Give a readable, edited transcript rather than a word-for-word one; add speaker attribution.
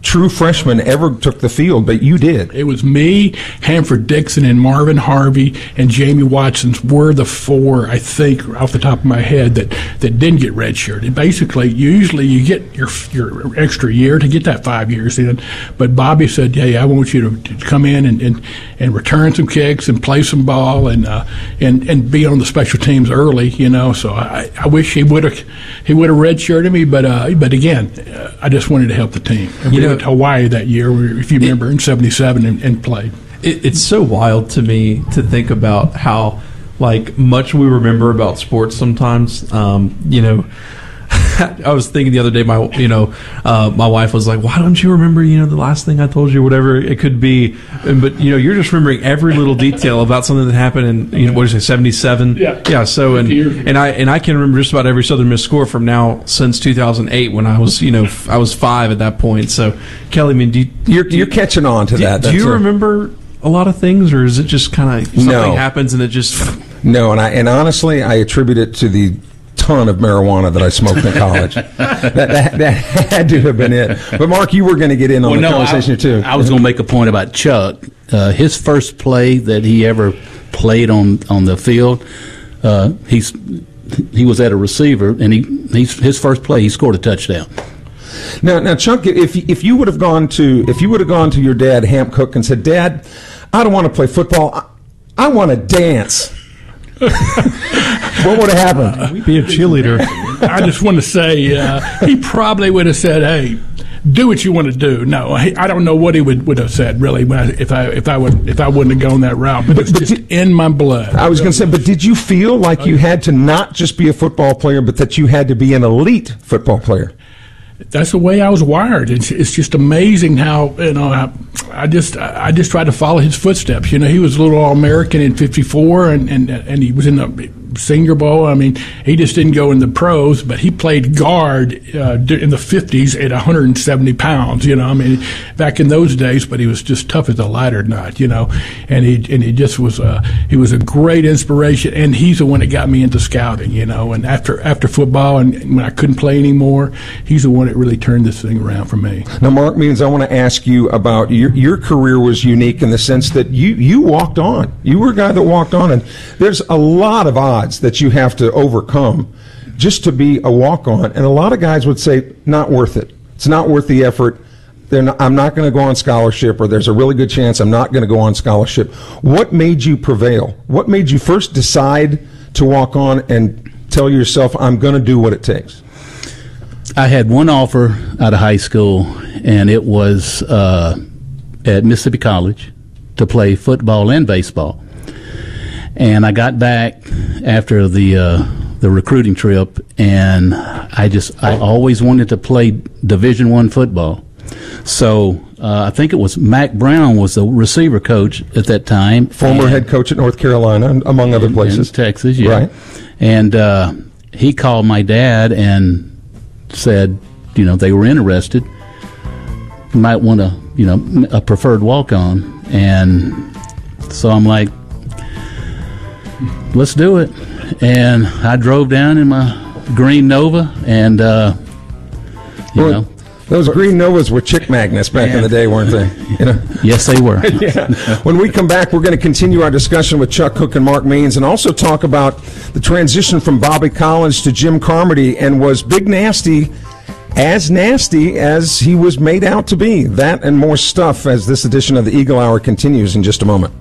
Speaker 1: true freshman ever took the field, but you did.
Speaker 2: It was me, Hanford Dixon, and Marvin Harvey, and Jamie Watson's were the four, I think, off the top of my head, that didn't get redshirted. Basically, usually you get your extra year to get that 5 years in, but Bobby said, hey, I want you to come in and return some kicks and play some ball and be on the special teams early, so I wish he would have redshirted me, but again, I just wanted to help the team. And we went to Hawaii that year, if you remember, in '77 and played.
Speaker 3: It's so wild to me to think about how much we remember about sports sometimes. I was thinking the other day, my wife was like, "Why don't you remember, the last thing I told you, whatever it could be?" But you're just remembering every little detail about something that happened in what did you say, '77? Yeah. So and I can remember just about every Southern Miss score from now since 2008 when I was I was 5 at that point. So Kelly, I mean,
Speaker 1: you're catching on to that.
Speaker 3: Do you remember a lot of things, or is it just kind of something happens and it just
Speaker 1: no? And honestly, I attribute it to the ton of marijuana that I smoked in college. that had to have been it. But Mark, you were going to get in on the conversation too.
Speaker 4: I was going to make a point about Chuck. His first play that he ever played on the field, he was at a receiver, and his first play he scored a touchdown.
Speaker 1: Now, Chuck, if you would have gone to your dad, Hamp Cook, and said, "Dad, I don't want to play football. I want to dance." What would have happened?
Speaker 3: Be a cheerleader.
Speaker 2: I just want to say he probably would have said, "Hey, do what you want to do." No, I don't know what he would have said really if I wouldn't have gone that route. But it's just in my blood.
Speaker 1: I was going to say, but did you feel like you had to not just be a football player, but that you had to be an elite football player?
Speaker 2: That's the way I was wired. It's just amazing how I just tried to follow his footsteps. He was a little All-American in '54, and he was in the Senior Bowl. I mean, he just didn't go in the pros, but he played guard in the '50s at 170 pounds. I mean, back in those days. But he was just tough as a ladder nut. And he just was he was a great inspiration, and he's the one that got me into scouting. And after football, and when I couldn't play anymore, he's the one that really turned this thing around for me.
Speaker 1: Now, Mark Means, I want to ask you about your career was unique in the sense that you walked on. You were a guy that walked on, and there's a lot of odds that you have to overcome just to be a walk-on. And a lot of guys would say, not worth it. It's not worth the effort. I'm not going to go on scholarship, or there's a really good chance I'm not going to go on scholarship. What made you prevail? What made you first decide to walk on and tell yourself, I'm going to do what it takes?
Speaker 4: I had one offer out of high school, and it was at Mississippi College to play football and baseball. And I got back after the recruiting trip, and I always wanted to play Division I football. So I think it was Mac Brown was the receiver coach at that time.
Speaker 1: Former head coach at North Carolina, among other places.
Speaker 4: In Texas, yeah.
Speaker 1: Right.
Speaker 4: And he called my dad and said, they were interested. You might want a preferred walk-on. And so I'm like, let's do it. And I drove down in my green Nova, and
Speaker 1: those green Novas were chick magnets back in the day, weren't they?
Speaker 4: Yes, they were.
Speaker 1: Yeah. When we come back, we're going to continue our discussion with Chuck Cook and Mark Means, and also talk about the transition from Bobby Collins to Jim Carmody, and was Big Nasty as nasty as he was made out to be? That and more stuff as this edition of the Eagle Hour continues in just a moment.